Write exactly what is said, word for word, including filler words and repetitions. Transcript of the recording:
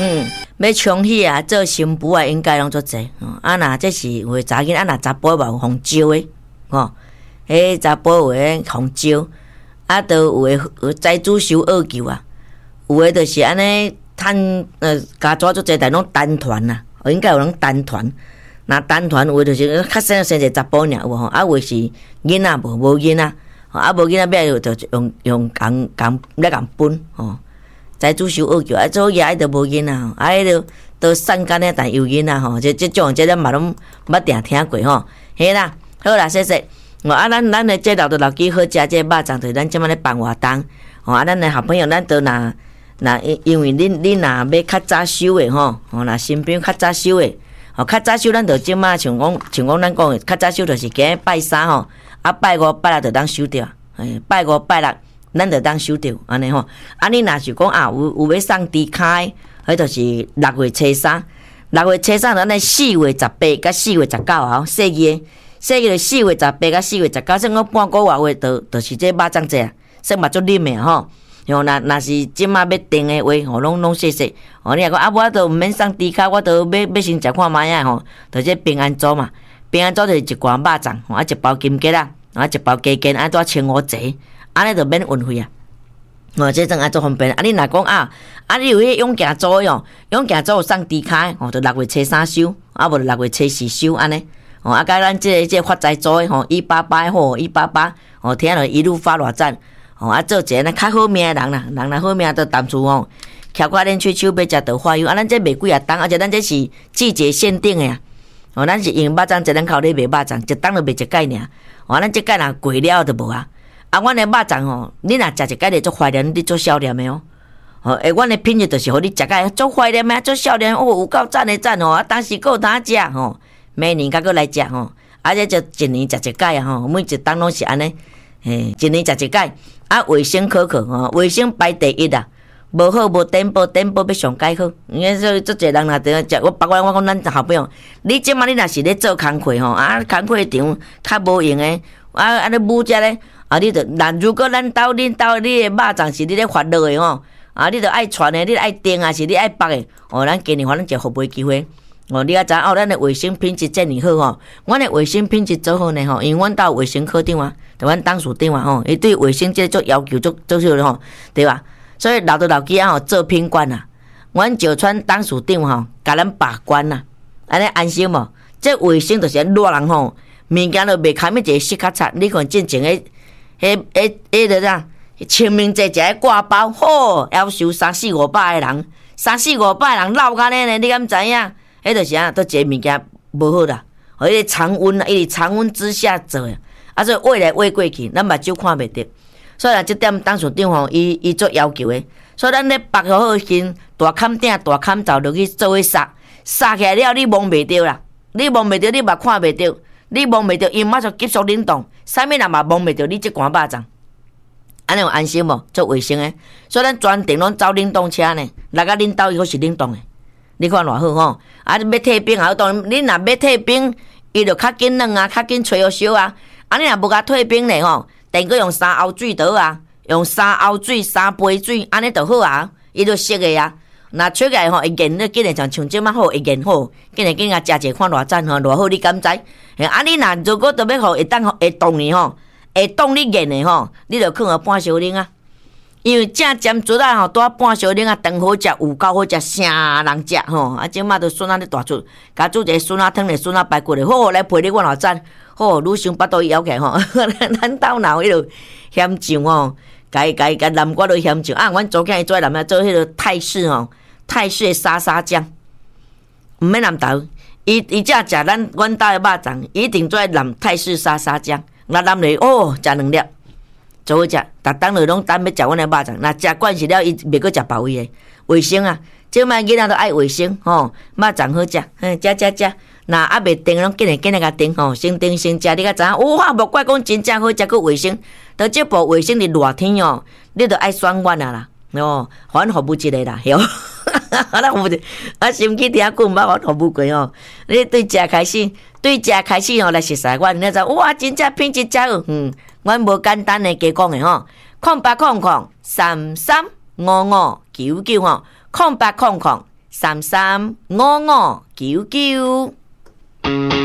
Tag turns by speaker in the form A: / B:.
A: 嗯，要冲喜啊，做新妇啊，应该拢做济。哦，啊那这是有诶查囡，啊那查甫嘛有互招诶，吼，迄查甫有诶互招，啊，都有诶有财主收二舅啊，有诶就是安尼趁呃家族做济，但拢单团呐，应该有人单团。那单团有诶就是较生生一个查甫尔有吼，啊有诶是囡仔无无囡仔，啊无囡仔要就用用共共要共分吼。财主收二舅，啊，做爷都无囡仔吼，啊，迄个都善干诶，但有囡仔吼，这这种这咱嘛拢捌定听过吼，嘿啦，好啦，谢谢。哦，啊，咱咱诶这老的老几好食这肉粽，就是咱即摆咧办活动，哦，啊，咱诶好朋友，咱都若若因因为恁恁若要较早收诶吼，哦，若新兵较早收诶，哦，较早收咱就即摆像讲像讲咱讲诶，较早收就是今日拜三吼，啊，拜五拜六就当收掉，诶，拜五拜六。咱就当收着安尼吼，啊你若是讲啊有有要送猪脚，迄就是六月初三，六月初三咱咧四月十八甲四月十九号，四月四月四月十八甲四月十九，算讲半个月话，就就是这肉粽节啊，算嘛足啉诶吼。吼，若若是即马要订诶话，吼拢拢谢谢。吼，你若讲啊，我都毋免送猪脚，我都要要先食看卖啊吼，就这平安粥嘛，平安粥就是一罐肉粽，吼啊一包金桔啊，啊一包鸡筋，啊拄啊千五节。安尼就免运费啊！哦，这阵啊做方便。啊，你若讲啊，啊你有迄永行组哟，永行组有送猪脚，哦，就六月初三收，啊无就六月初四收安尼。哦，啊，甲咱这个、这个发财组诶吼，一八八吼，一八八，哦，听落一路发偌赞。哦，啊做一个咱较好命诶人啦，人若好命都当初吼，徛过恁喙手要食豆花油，啊，咱这卖几啊档，而且咱这是季节限定诶啊。哦，咱是用肉粽，一咱口咧卖肉粽，一档就卖一盖尔。哦，咱这盖若贵了就无啊。啊，阮的肉粽吼，你若食一摆就足怀念，你做少年的哦。哦，诶，阮的品质就是互你食个足怀念的，足少年哦，有够赞的赞哦。啊，当时够当食吼，每年甲佫来食吼，啊，这就一年食一摆啊吼，每一档拢是安尼，嘿，一年食一摆。啊，卫生可可吼，卫生排第一啊，无好无颠簸，颠簸要上解好。因为所以足侪人若伫食，我包括我讲咱好朋友，你即马你若是咧做工课吼，啊，工课场较无用诶，啊，啊，你母遮咧。啊！你着，但如果咱兜恁兜你诶肉粽是你咧发落诶吼，啊！你着爱传诶，你爱订啊，是你爱绑诶，哦，咱今年反正就互卖机会，哦，你啊知哦，咱诶卫生品质遮尔好吼，阮诶卫生品质做好呢吼，因为阮兜卫生科长啊，就阮当属长啊吼，伊对卫生这做要求做做少吼，对吧？所以老头老囝啊吼做品管啊，阮石川当属长吼，甲咱把关啊，安尼安心无？这卫生就是热人吼，物件都袂堪一个细较差，你看进前诶。迄、迄、迄个啥？清明节食挂包，好，要收三四五百个人，三四五百个人闹安尼呢，你敢知影？迄就是啊，都一个物件无好啦，互迄个常温啊，伊常温之下做诶，啊，所以喂来喂过去，咱目睭看袂着。所以啊，即点当属长吼，伊伊做要求诶，所以咱咧绑好好先，大坎顶大坎走落去做伙杀，杀起来了，你摸袂着啦，你摸袂着，你目看袂着。你摸袂着，伊马上急速冷冻，啥物人嘛摸袂着，你即罐肉粽，安尼有安心无？做卫生诶，所以咱专程拢走冷冻车呢，来甲恁兜伊个是冷冻诶，你看偌好吼！啊，要退冰也好冻，恁若要退冰，伊就较紧软啊，较紧吹好烧啊。啊，你若无甲退冰咧吼，等个用三后水倒啊，用三后水、三杯水，安尼就好啊，伊就熟诶啊。那出来吼，会研，你今日像像即马好会研好，今日今日食者看偌赞吼，偌好你敢知？啊，你若如果特别好会当会冻呢吼，会冻你研的吼，你就放个半小冷啊。因为正尖竹啊吼，拄啊半小冷啊，长好食，有够好食，啥人食吼？啊，即马都孙仔咧大出，甲煮一个孙仔汤咧，孙仔排骨咧，好来陪你我偌赞，好愈想巴肚枵起吼。咱兜闹迄落咸酱吼，甲甲甲南瓜都咸酱啊，阮昨天伊做南瓜做迄个泰式吼。泰式的沙沙酱，毋免南投，伊伊只食咱阮兜的肉粽，一定做南泰式沙沙酱。那南嚟哦，食两粒，做好食。逐当就拢等要食阮的肉粽，那食惯势了，伊袂阁食别位的。卫生啊，即摆囡仔都爱卫生吼，肉粽好食，哼，食食食。那还袂订，拢紧来紧来甲订吼，先订先食，你甲知影？哇，无怪讲真正好食，佮卫生。到即部卫生伫热天哦，你着爱选阮啊啦。哦，阮服务一个啦，哟，咱服务一，啊，先去听久，毋捌阮服务过哦。你对食开始，对食开始吼来熟悉阮，你知哇，真正品质真好，嗯，阮无简单的加讲的吼，空八空空三三五五九九吼，空八空空三三五五九九。